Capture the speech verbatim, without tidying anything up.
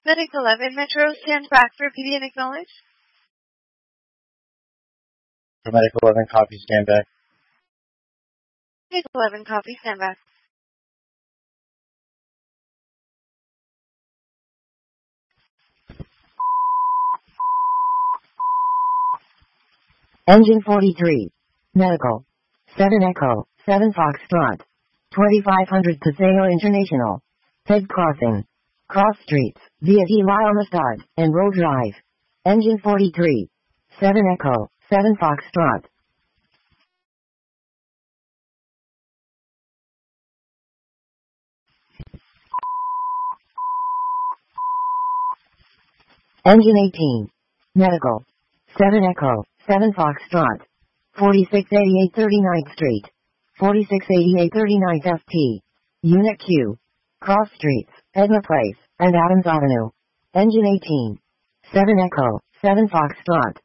Medic eleven Metro, stand back for P D and acknowledge. Medic eleven, copy, stand back. Medic eleven, copy, stand back. Engine forty-three. Medical. seven Echo, seven Foxtrot. twenty-five hundred Paseo International. Head crossing. Cross streets, via D. Lyle Mustad, and Road Drive. Engine forty-three. seven Echo, seven Foxtrot. Engine eighteen. Medical. seven Echo, seven Foxtrot. forty-six eighty-eight thirty-ninth Street. forty-six eighty-eight thirty-ninth F T. Unit Q. Cross streets, Edna Place, and Adams Avenue. Engine eighteen. seven Echo, seven Foxtrot.